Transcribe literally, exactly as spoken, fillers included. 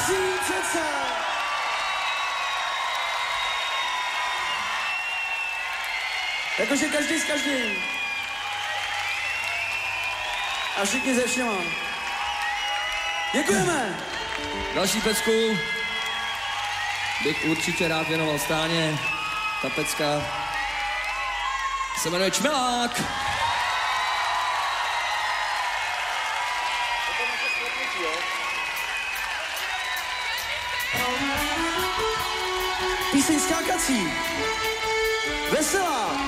Prosím přece. Jakože každý s každým. A všichni ze všema. Děkujeme. Další pecku bych určitě rád věnoval Stáně. Ta pecka se jmenuje Čmelák. Píseň skákací. Veselá.